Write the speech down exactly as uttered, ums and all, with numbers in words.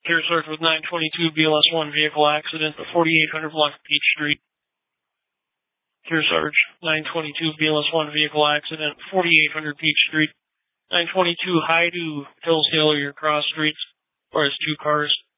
Care Sarge with nine twenty-two B L S one vehicle accident at forty-eight hundred block of Peach Street. Care Sarge nine twenty-two B L S one vehicle accident at forty-eight hundred Peach Street. nine twenty-two High to Hillsdale or your cross streets, or as two cars.